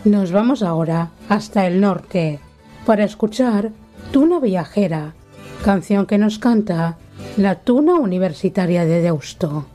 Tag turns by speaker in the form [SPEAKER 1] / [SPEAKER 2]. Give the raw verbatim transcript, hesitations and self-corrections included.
[SPEAKER 1] Nos vamos ahora hasta el norte para escuchar Tuna Viajera, canción que nos canta la Tuna Universitaria de Deusto.